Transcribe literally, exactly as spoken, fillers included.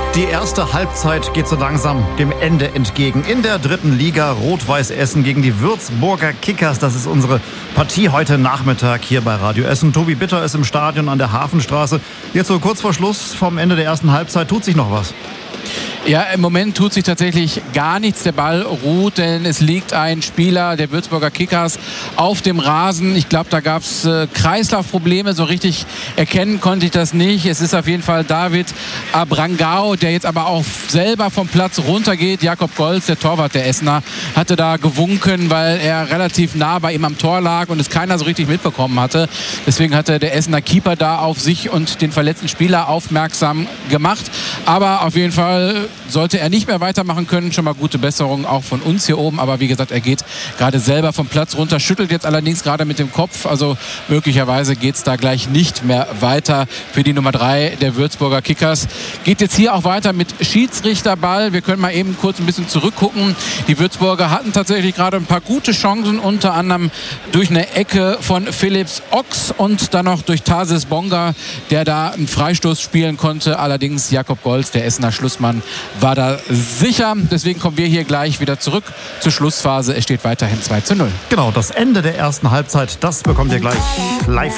Die erste Halbzeit geht so langsam dem Ende entgegen. In der dritten Liga Rot-Weiß Essen gegen die Würzburger Kickers. Das ist unsere Partie heute Nachmittag hier bei Radio Essen. Tobi Bitter ist im Stadion an der Hafenstraße. Jetzt so kurz vor Schluss vom Ende der ersten Halbzeit. Tut sich noch was? Ja, im Moment tut sich tatsächlich gar nichts. Der Ball ruht, denn es liegt ein Spieler der Würzburger Kickers auf dem Rasen. Ich glaube, da gab es äh, Kreislaufprobleme. So richtig erkennen konnte ich das nicht. Es ist auf jeden Fall David Abrangao, der jetzt aber auch selber vom Platz runtergeht. Jakob Golz, der Torwart der Essener, hatte da gewunken, weil er relativ nah bei ihm am Tor lag und es keiner so richtig mitbekommen hatte. Deswegen hatte der Essener Keeper da auf sich und den verletzten Spieler aufmerksam gemacht. Aber auf jeden Fall sollte er nicht mehr weitermachen können. Schon mal gute Besserung auch von uns hier oben. Aber wie gesagt, er geht gerade selber vom Platz runter, schüttelt jetzt allerdings gerade mit dem Kopf. Also möglicherweise geht es da gleich nicht mehr weiter für die Nummer drei der Würzburger Kickers. Geht jetzt hier auch weiter mit Schiedsrichterball. Wir können mal eben kurz ein bisschen zurückgucken. Die Würzburger hatten tatsächlich gerade ein paar gute Chancen, unter anderem durch eine Ecke von Philipps Ochs und dann noch durch Tarsis Bonga, der da einen Freistoß spielen konnte. Allerdings Jakob Golz, der Essener Schlussmann, war da sicher. Deswegen kommen wir hier gleich wieder zurück zur Schlussphase. Es steht weiterhin zwei zu null. Genau, das Ende der ersten Halbzeit, das bekommt ihr gleich live